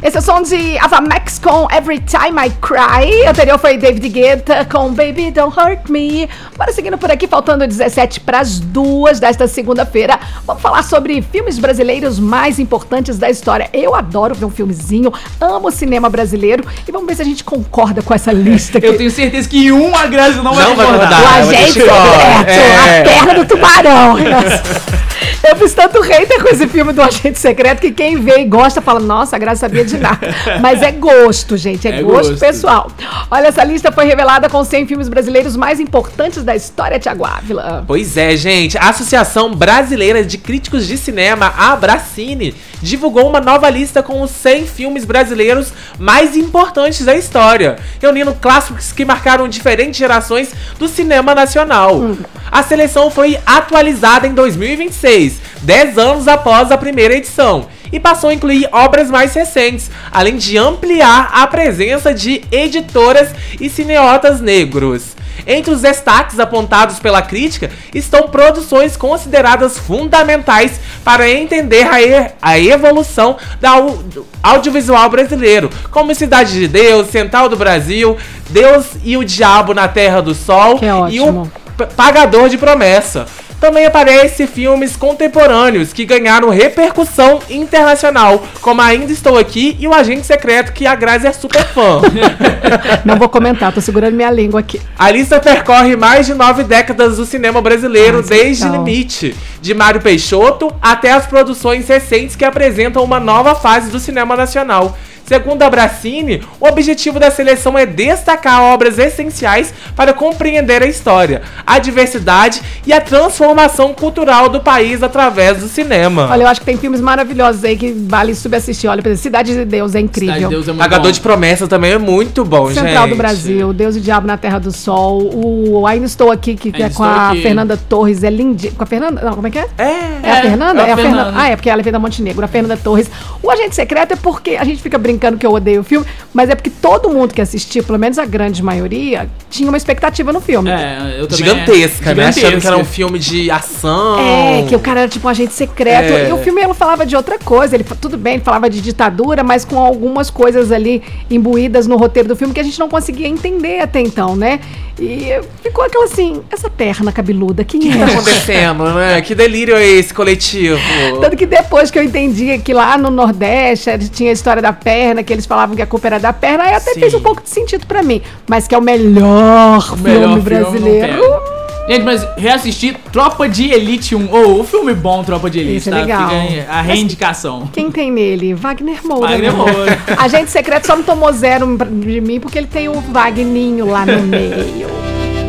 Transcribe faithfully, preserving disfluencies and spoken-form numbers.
Esse é o som de Ava Max com Every Time I Cry. O anterior foi David Guetta com Baby Don't Hurt Me. Bora seguindo por aqui, faltando dezessete para as duas desta segunda-feira. Vamos falar sobre filmes brasileiros mais importantes da história. Eu adoro ver um filmezinho, amo o cinema brasileiro. E vamos ver se a gente concorda com essa lista aqui. Eu tenho certeza que um a Grazi não, não vai concordar. O Agente Secreto, é. A perna do tubarão. Eu fiz tanto hater com esse filme do Agente Secreto que quem vê e gosta fala, nossa, a Grazi sabia de nada. Mas é gosto, gente, é, é gosto, gosto pessoal. Olha, essa lista foi revelada com cem filmes brasileiros mais importantes da história, Thiago Ávila. Pois é, gente. A Associação Brasileira de Críticos de Cinema, a Abracine, divulgou uma nova lista com os cem filmes brasileiros mais importantes da história, reunindo clássicos que marcaram diferentes gerações do cinema nacional. Hum. A seleção foi atualizada em dois mil e vinte e seis, dez anos após a primeira edição, e passou a incluir obras mais recentes, além de ampliar a presença de editoras e cineastas negros. Entre os destaques apontados pela crítica estão produções consideradas fundamentais para entender a, e- a evolução da au- audiovisual brasileiro, como Cidade de Deus, Central do Brasil, Deus e o Diabo na Terra do Sol e o P- Pagador de Promessa. Também aparecem filmes contemporâneos que ganharam repercussão internacional, como Ainda Estou Aqui e O Agente Secreto, que a Grazi é super fã. Não vou comentar, tô segurando minha língua aqui. A lista percorre mais de nove décadas do cinema brasileiro, Nossa, desde então. Limite, de Mário Peixoto, até as produções recentes que apresentam uma nova fase do cinema nacional. Segundo a Abracine, o objetivo da seleção é destacar obras essenciais para compreender a história, a diversidade e a transformação cultural do país através do cinema. Olha, eu acho que tem filmes maravilhosos aí que vale subassistir. Olha, por exemplo, Cidade de Deus é incrível. Cidade de Deus é muito Pagador bom. de Promessa também é muito bom, Central gente. Central do Brasil, Deus e o Diabo na Terra do Sol, o Ainda Estou Aqui, que, que é com a aqui. Fernanda Torres, é lindinho. Com a Fernanda? Não, como é que é? É, É a Fernanda? é a É a Fernanda. Fernanda. Ah, é porque ela é da Montenegro, a Fernanda Torres. O Agente Secreto é porque a gente fica brincando que eu odeio o filme, mas é porque todo mundo que assistiu, pelo menos a grande maioria, tinha uma expectativa no filme. É, eu também gigantesca, né? Gigantesca. Achando que era um filme de ação. É, que o cara era tipo um agente secreto. É. E o filme ele falava de outra coisa. Ele, tudo bem, ele falava de ditadura, mas com algumas coisas ali imbuídas no roteiro do filme que a gente não conseguia entender até então, né? E ficou aquela assim, essa perna cabeluda, quem O que tá é? acontecendo, né? Que delírio é esse coletivo? Tanto que depois que eu entendi que lá no Nordeste tinha a história da perna, que eles falavam que a culpa era da perna, aí até Sim. fez um pouco de sentido pra mim. Mas que é o melhor, O filme melhor filme brasileiro. não pega. Gente, mas reassistir Tropa de Elite um, ou oh, o filme bom Tropa de Elite, Isso é tá? legal. Fica aí a reindicação. Quem tem nele? Wagner Moura. Wagner né? Moura. Agente Secreto só não tomou zero de mim porque ele tem o Wagninho lá no meio.